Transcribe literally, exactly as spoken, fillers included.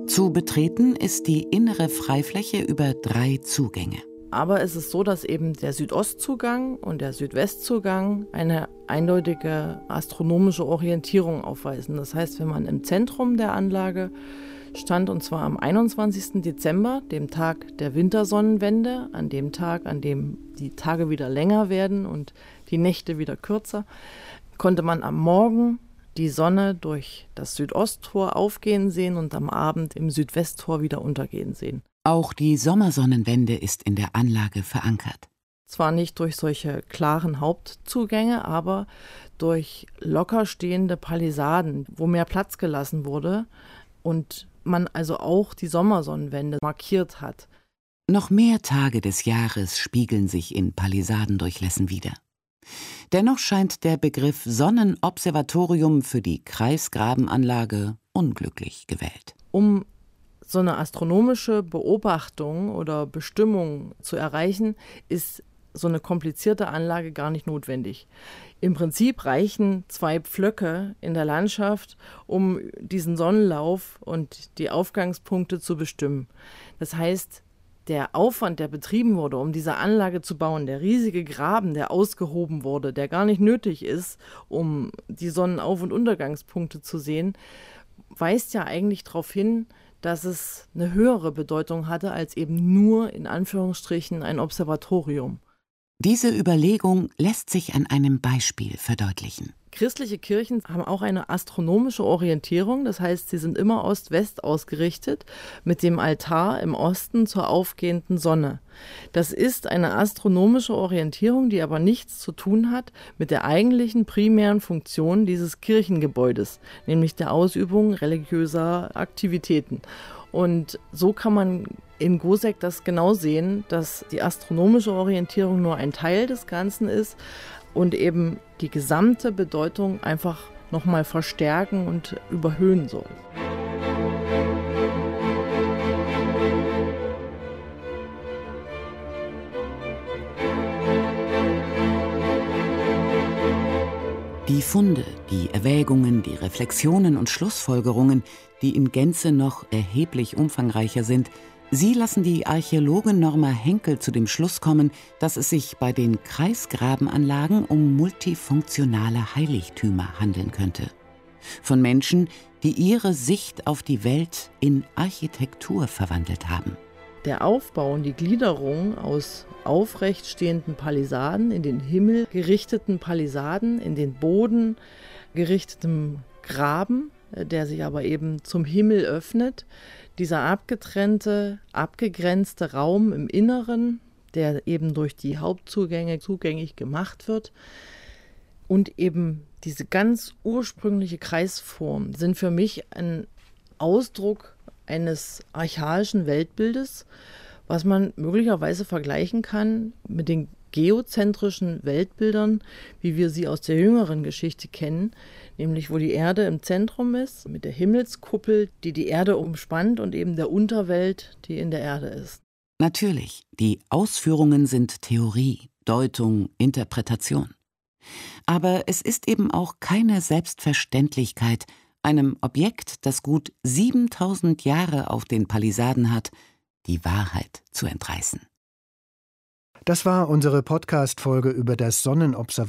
Zu betreten ist die innere Freifläche über drei Zugänge. Aber es ist so, dass eben der Südostzugang und der Südwestzugang eine eindeutige astronomische Orientierung aufweisen. Das heißt, wenn man im Zentrum der Anlage stand, und zwar am einundzwanzigsten Dezember, dem Tag der Wintersonnenwende, an dem Tag, an dem die Tage wieder länger werden und die Nächte wieder kürzer, konnte man am Morgen die Sonne durch das Südosttor aufgehen sehen und am Abend im Südwesttor wieder untergehen sehen. Auch die Sommersonnenwende ist in der Anlage verankert. Zwar nicht durch solche klaren Hauptzugänge, aber durch locker stehende Palisaden, wo mehr Platz gelassen wurde und man also auch die Sommersonnenwende markiert hat. Noch mehr Tage des Jahres spiegeln sich in Palisadendurchlässen wider. Dennoch scheint der Begriff Sonnenobservatorium für die Kreisgrabenanlage unglücklich gewählt. Um so eine astronomische Beobachtung oder Bestimmung zu erreichen, ist so eine komplizierte Anlage gar nicht notwendig. Im Prinzip reichen zwei Pflöcke in der Landschaft, um diesen Sonnenlauf und die Aufgangspunkte zu bestimmen. Das heißt, der Aufwand, der betrieben wurde, um diese Anlage zu bauen, der riesige Graben, der ausgehoben wurde, der gar nicht nötig ist, um die Sonnenauf- und Untergangspunkte zu sehen, weist ja eigentlich darauf hin, dass es eine höhere Bedeutung hatte als eben nur in Anführungsstrichen ein Observatorium. Diese Überlegung lässt sich an einem Beispiel verdeutlichen. Christliche Kirchen haben auch eine astronomische Orientierung, das heißt, sie sind immer Ost-West ausgerichtet, mit dem Altar im Osten zur aufgehenden Sonne. Das ist eine astronomische Orientierung, die aber nichts zu tun hat mit der eigentlichen primären Funktion dieses Kirchengebäudes, nämlich der Ausübung religiöser Aktivitäten. Und so kann man in Goseck das genau sehen, dass die astronomische Orientierung nur ein Teil des Ganzen ist und eben die gesamte Bedeutung einfach nochmal verstärken und überhöhen soll. Die Funde, die Erwägungen, die Reflexionen und Schlussfolgerungen, die in Gänze noch erheblich umfangreicher sind, sie lassen die Archäologin Norma Henkel zu dem Schluss kommen, dass es sich bei den Kreisgrabenanlagen um multifunktionale Heiligtümer handeln könnte. Von Menschen, die ihre Sicht auf die Welt in Architektur verwandelt haben. Der Aufbau und die Gliederung aus aufrecht stehenden Palisaden, in den Himmel gerichteten Palisaden, in den Boden gerichtetem Graben, der sich aber eben zum Himmel öffnet. Dieser abgetrennte, abgegrenzte Raum im Inneren, der eben durch die Hauptzugänge zugänglich gemacht wird. Und eben diese ganz ursprüngliche Kreisform sind für mich ein Ausdruck eines archaischen Weltbildes, was man möglicherweise vergleichen kann mit den geozentrischen Weltbildern, wie wir sie aus der jüngeren Geschichte kennen, nämlich wo die Erde im Zentrum ist, mit der Himmelskuppel, die die Erde umspannt und eben der Unterwelt, die in der Erde ist. Natürlich, die Ausführungen sind Theorie, Deutung, Interpretation. Aber es ist eben auch keine Selbstverständlichkeit, einem Objekt, das gut siebentausend Jahre auf den Palisaden hat, die Wahrheit zu entreißen. Das war unsere Podcast-Folge über das Sonnenobservatorium